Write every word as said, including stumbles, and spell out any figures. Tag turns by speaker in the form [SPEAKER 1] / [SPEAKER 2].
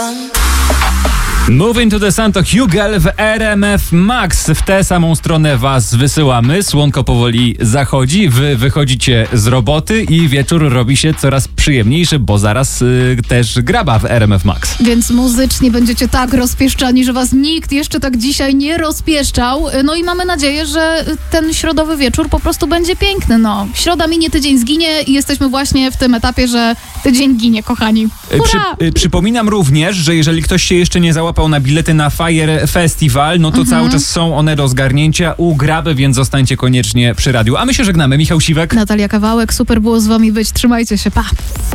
[SPEAKER 1] Moving to the Sun to Hugel w R M F Max. W tę samą stronę was wysyłamy. Słonko powoli zachodzi, wy wychodzicie z roboty i wieczór robi się coraz przyjemniejszy, bo zaraz y, też graba w R M F Max.
[SPEAKER 2] Więc muzycznie będziecie tak rozpieszczani, że was nikt jeszcze tak dzisiaj nie rozpieszczał. No i mamy nadzieję, że ten środowy wieczór po prostu będzie piękny. No, środa minie, tydzień zginie i jesteśmy właśnie w tym etapie, że tydzień ginie, kochani. Hurra!
[SPEAKER 1] Przy, y, przypominam również, że jeżeli ktoś się jeszcze nie załapał na bilety na Fire Festival, no to mhm. cały czas są one do zgarnięcia u Graby, więc zostańcie koniecznie przy radiu. A my się żegnamy. Michał Siwek.
[SPEAKER 2] Natalia Kawałek. Super było z wami być. Trzymajcie się. Pa!